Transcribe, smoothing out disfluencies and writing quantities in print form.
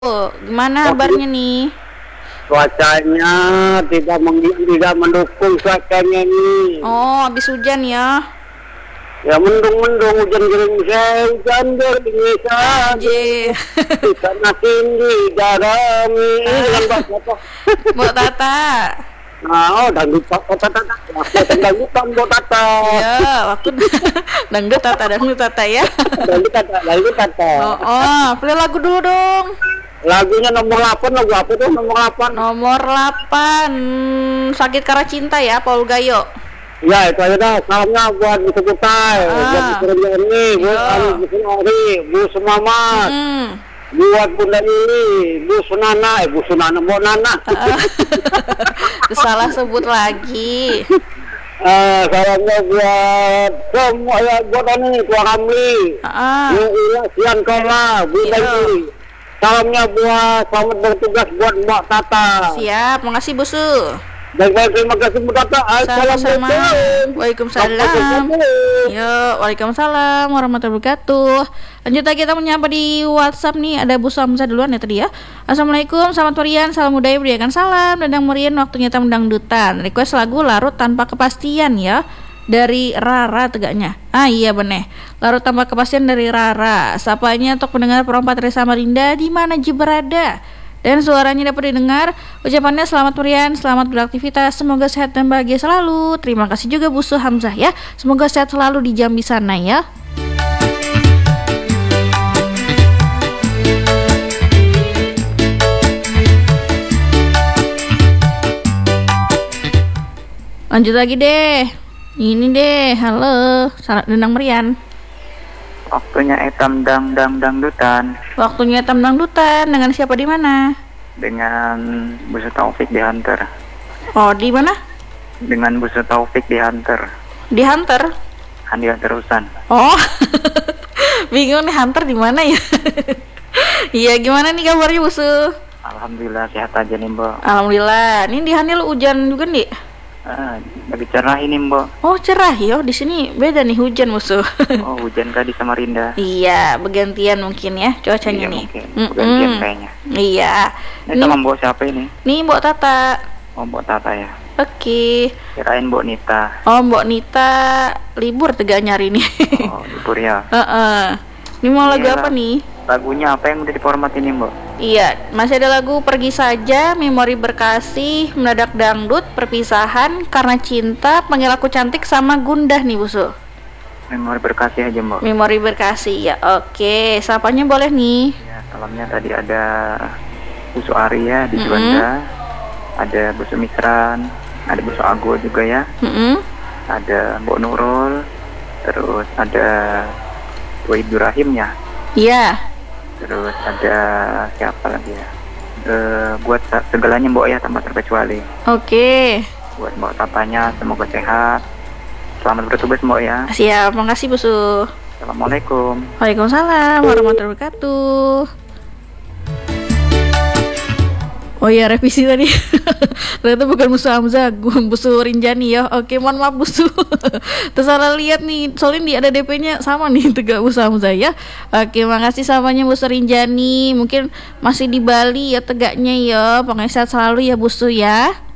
Oh, gimana kabarnya nih? Cuacanya tidak mendukung cuacanya nih. Oh, habis hujan ya? Ya mendung hujan gerimis Anjir. sana sini darami dengan bahasa Mbok Tata. nah dangdut tata dangdutan buat tata Ya, waktu dangdut tata ya. dangdut tata Play lagu dulu dong. lagunya nomor 8 lagu apa tuh nomor 8 Nomor 8 Sakit Karena Cinta ya, Paul Gayo. ya itu aja dah salamnya buat Ibu Kutai buat Ibu Renjani buat Ibu Ari Bu Semamat buat Bunda Lili Bu Sunana Bu Nana Salah sebut lagi. salamnya buat semua ya buat ini Tua Ramli ya Sian Kola Bu Lili salamnya buat selamat bertugas buat Mbak Tata. Siap, makasih Busu. Baik, terima kasih Bu Tata. Sama-sama. Assalamualaikum. Waalaikumsalam. Yo, waalaikumsalam warahmatullahi wabarakatuh. Lanjut lagi kita menyapa di WhatsApp nih. Ada Bu Samsa duluan ya tadi ya. Assalamualaikum, selamat merian, salam budaya, berikan salam, dandang merian, waktunya tamu dangdutan. Request lagu Larut Tanpa Kepastian ya. Dari Rara tegaknya. Iya bener. Larut Tanpa Kepastian dari Rara. Sapanya untuk pendengar perempat Resa Samarinda di mana aja berada. Dan suaranya dapat didengar. Ucapannya selamat merian, selamat beraktivitas, semoga sehat dan bahagia selalu. Terima kasih juga Bu Hamzah ya. Semoga sehat selalu di Jambi sana ya. Lanjut lagi deh. Ini deh, halo, salam dendang merian. Waktunya etam dangdutan. Waktunya etam dangdutan dengan siapa di mana? Dengan Busu Taufik di Hunter. Oh, di mana? Dengan Busu Taufik di Hunter. Di Hunter? Andi terusan. Oh. Bingung nih Hunter di mana ya? Iya, gimana nih kabarnya Busu? Alhamdulillah sehat aja nih, Mbak. Alhamdulillah. Ini di Hanil hujan juga nih? Lagi cerah ini, Mbak. Oh, cerah ya. Di sini beda nih hujan Busu. Oh, hujan kah di Samarinda? Iya, bergantian mungkin ya cuacanya nih. Bergantian kayaknya. Iya. Ini sama Mbak siapa ini? Nih Mbak Tata. Oh, Mbak Tata ya. Oke. Kirain Mbak Nita. Oh, Mbak Nita libur tegaknya hari ini. Oh, libur ya. Ini mau lagu apa nih? Lagunya apa yang udah diformat ini, Mbak? Iya, masih ada lagu Pergi Saja, Memori Berkasih, Mendadak Dangdut, Perpisahan, Karena Cinta, Panggil Aku Cantik, sama Gundah nih Busu. Memori Berkasih aja, Mbak. Memori Berkasih ya, oke. Sapanya boleh nih. Ya, salamnya tadi ada Busu Arya di Juanda, ada Busu Misran, ada Busu Ago juga ya, ada Mbok Nurul, terus ada Tua Ibrahim ya. Iya. Terus ada siapa lagi ya? Buat segalanya Mbok ya tanpa terkecuali. Oke. Buat Mbok Tatanya semoga sehat. Selamat bertugas Mbok ya. Siap, makasih Busu. Assalamualaikum. Waalaikumsalam warahmatullahi wabarakatuh. Oh iya, revisi tadi. Ternyata bukan Busu Hamzah, Busu Rinjani ya. Oke, mohon maaf Busu. Tersalah lihat nih, soalnya nih ada DP-nya sama nih, tegak Busu Hamzah ya. Oke, makasih samanya Busu Rinjani. Mungkin masih di Bali ya tegaknya ya. Pokoknya sehat selalu ya Busu ya.